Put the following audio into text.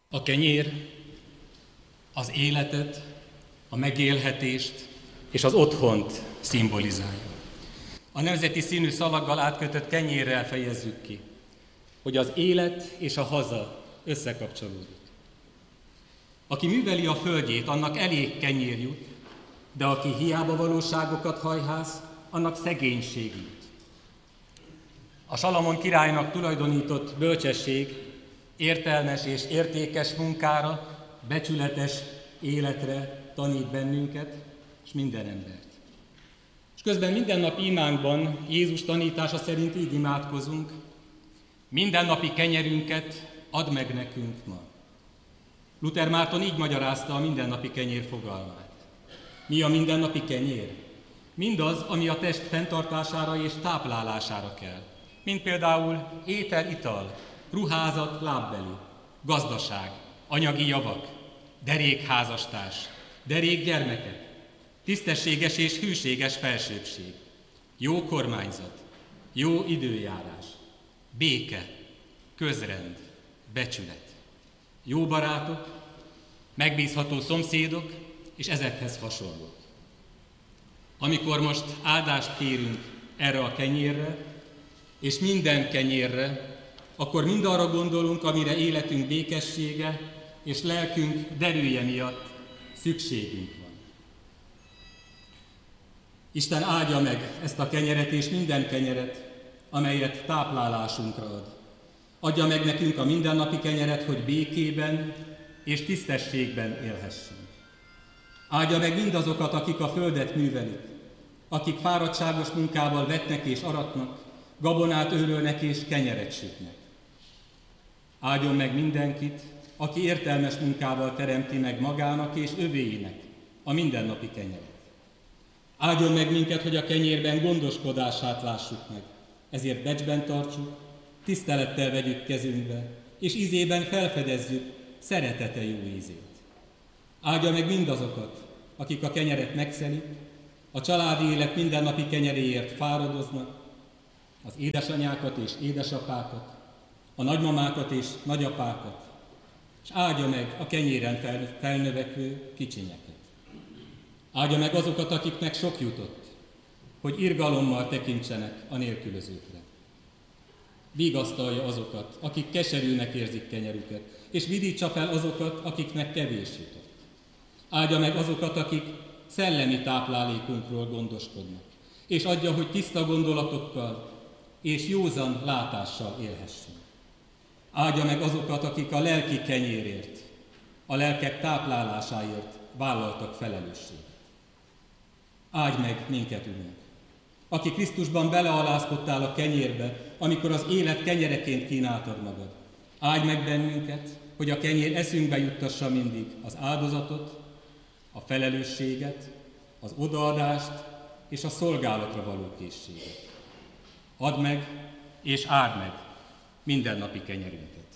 A kenyér az életet, a megélhetést és az otthont szimbolizálja. A nemzeti színű szalaggal átkötött kenyérrel fejezzük ki, hogy az élet és a haza összekapcsolódik. Aki műveli a földjét, annak elég kenyér jut, de aki hiába valóságokat hajház, annak szegénység jut. A Salamon királynak tulajdonított bölcsesség értelmes és értékes munkára, becsületes életre tanít bennünket, és minden embert. És közben mindennapi imánkban Jézus tanítása szerint így imádkozunk: mindennapi kenyerünket add meg nekünk ma. Luther Márton így magyarázta a mindennapi kenyér fogalmát. Mi a mindennapi kenyér? Mindaz, ami a test fenntartására és táplálására kell. Mint például étel, ital, ruházat, lábbeli, gazdaság, anyagi javak, derék házastárs, derék gyermekek, tisztességes és hűséges felsőbbség, jó kormányzat, jó időjárás, béke, közrend, becsület, jó barátok, megbízható szomszédok és ezekhez hasonlók. Amikor most áldást kérünk erre a kenyérre, és minden kenyérre, akkor mindarra gondolunk, amire életünk békessége és lelkünk derűje miatt szükségünk van. Isten áldja meg ezt a kenyeret és minden kenyeret, amelyet táplálásunkra ad. Adja meg nekünk a mindennapi kenyeret, hogy békében és tisztességben élhessünk. Áldja meg mindazokat, akik a földet művelik, akik fáradtságos munkával vetnek és aratnak, gabonát őrölnek és kenyeret sütnek. Áldjon meg mindenkit, aki értelmes munkával teremti meg magának és övéinek a mindennapi kenyeret. Áldjon meg minket, hogy a kenyérben gondoskodását lássuk meg, ezért becsben tartsuk, tisztelettel vegyük kezünkbe, és ízében felfedezzük szeretete jó ízét. Áldja meg mindazokat, akik a kenyeret megszelik, a családi élet mindennapi kenyeréért fáradoznak, az édesanyákat és édesapákat, a nagymamákat és nagyapákat, és áldja meg a kenyéren felnövekvő kicsinyeket. Áldja meg azokat, akiknek sok jutott, hogy irgalommal tekintsenek a nélkülözőkre. Vigasztalja azokat, akik keserűnek érzik kenyerüket, és vidítsa fel azokat, akiknek kevés jutott. Áldja meg azokat, akik szellemi táplálékunkról gondoskodnak, és adja, hogy tiszta gondolatokkal és józan látással élhessünk. Áldja meg azokat, akik a lelki kenyérért, a lelkek táplálásáért vállaltak felelősséget. Áldj meg minket, Urunk, aki Krisztusban belealázkodtál a kenyérbe, amikor az élet kenyereként kínáltad magad. Áldj meg bennünket, hogy a kenyér eszünkbe juttassa mindig az áldozatot, a felelősséget, az odaadást és a szolgálatra való készséget. Add meg és áld meg mindennapi kenyerünket.